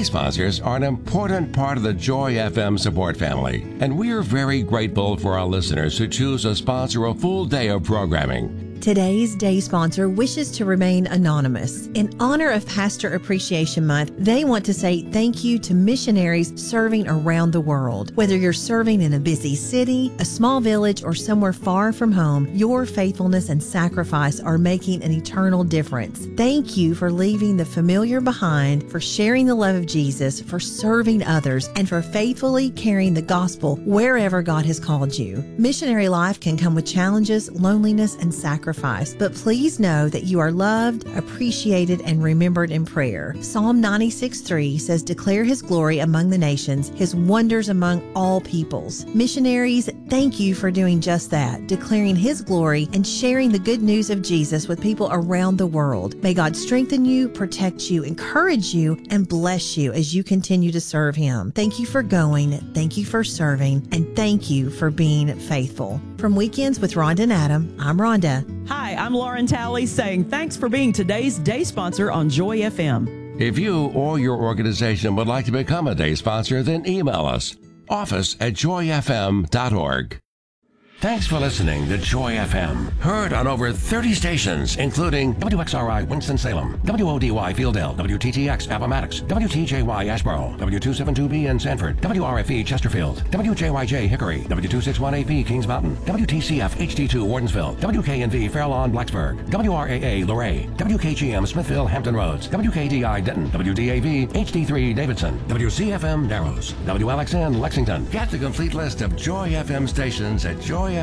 Day sponsors are an important part of the Joy FM support family, and we are very grateful for our listeners who choose to sponsor a full day of programming. Today's day sponsor wishes to remain anonymous. In honor of Pastor Appreciation Month, they want to say thank you to missionaries serving around the world. Whether you're serving in a busy city, a small village, or somewhere far from home, your faithfulness and sacrifice are making an eternal difference. Thank you for leaving the familiar behind, for sharing the love of Jesus, for serving others, and for faithfully carrying the gospel wherever God has called you. Missionary life can come with challenges, loneliness, and sacrifice. But please know that you are loved, appreciated, and remembered in prayer. Psalm 96:3 says, "Declare his glory among the nations, his wonders among all peoples." Missionaries, thank you for doing just that, declaring his glory and sharing the good news of Jesus with people around the world. May God strengthen you, protect you, encourage you, and bless you as you continue to serve him. Thank you for going, thank you for serving, and thank you for being faithful. From Weekends with Rhonda and Adam, I'm Rhonda. Hi, I'm Lauren Talley saying thanks for being today's day sponsor on Joy FM. If you or your organization would like to become a day sponsor, then email us, office@joyfm.org. Thanks for listening to Joy FM. Heard on over 30 stations, including WXRI Winston-Salem, WODY Fieldale, WTTX Appomattox, WTJY Asheboro, W272B in Sanford, WRFE Chesterfield, WJYJ Hickory, W261AP Kings Mountain, WTCF HD2 Wardensville, WKNV Fair Lawn Blacksburg, WRAA Luray, WKGM Smithville Hampton Roads, WKDI Denton, WDAV HD3 Davidson, WCFM Narrows, WLXN Lexington. Get the complete list of Joy FM stations at joyfm.org.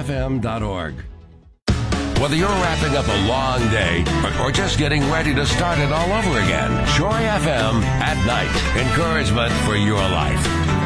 Whether you're wrapping up a long day or just getting ready to start it all over again, Joy FM at night. Encouragement for your life.